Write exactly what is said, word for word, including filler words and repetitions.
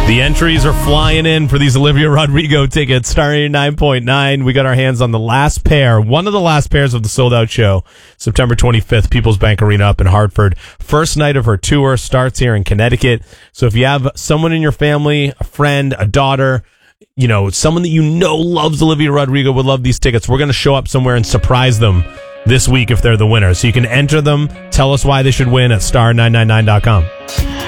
The entries are flying in for these Olivia Rodrigo tickets. Star eighty-nine point nine. We got our hands on the last pair, one of the last pairs of the sold-out show, September twenty-fifth, People's Bank Arena up in Hartford. First night of her tour starts here in Connecticut. So if you have someone in your family, a friend, a daughter, you know, someone that you know loves Olivia Rodrigo, would love these tickets, we're going to show up somewhere and surprise them this week if they're the winner. So you can enter them. Tell us why they should win at star nine nine nine dot com.